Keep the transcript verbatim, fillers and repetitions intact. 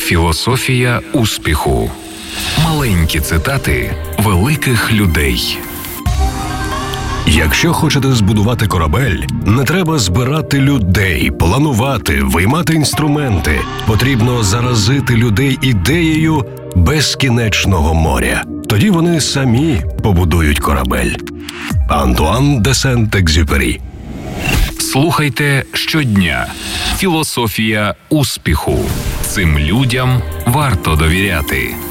Філософія успіху. Маленькі цитати великих людей. Якщо хочете збудувати корабель, не треба збирати людей, планувати, виймати інструменти. Потрібно заразити людей ідеєю безкінечного моря. Тоді вони самі побудують корабель. Антуан де Сент-Екзюпері. Слухайте щодня. Філософія успіху. Цим людям варто довіряти.